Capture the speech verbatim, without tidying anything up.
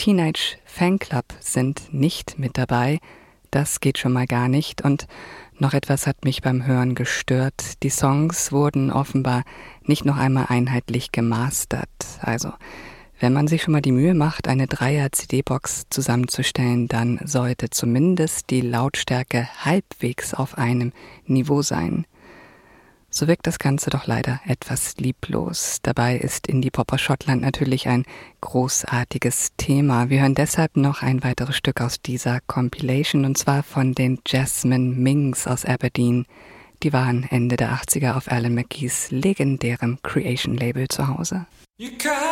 Teenage Fanclub sind nicht mit dabei. Das geht schon mal gar nicht. Und noch etwas hat mich beim Hören gestört. Die Songs wurden offenbar nicht noch einmal einheitlich gemastert. Also, wenn man sich schon mal die Mühe macht, eine Dreier-C D-Box zusammenzustellen, dann sollte zumindest die Lautstärke halbwegs auf einem Niveau sein. So wirkt das Ganze doch leider etwas lieblos. Dabei ist Indie-Pop aus Schottland natürlich ein großartiges Thema. Wir hören deshalb noch ein weiteres Stück aus dieser Compilation, und zwar von den Jasmine Mings aus Aberdeen. Die waren Ende der achtziger auf Alan McKees legendärem Creation-Label zu Hause.